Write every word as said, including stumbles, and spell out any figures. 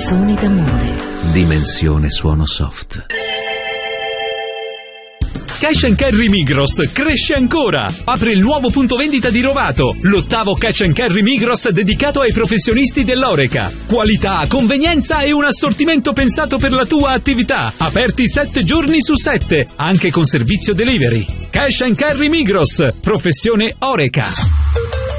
Canzoni d'amore. Dimensione suono soft. Cash and Carry Migros cresce ancora. Apre il nuovo punto vendita di Rovato, l'ottavo Cash and Carry Migros dedicato ai professionisti dell'Oreca. Qualità, convenienza e un assortimento pensato per la tua attività. Aperti sette giorni su sette, anche con servizio delivery. Cash and Carry Migros, professione Oreca.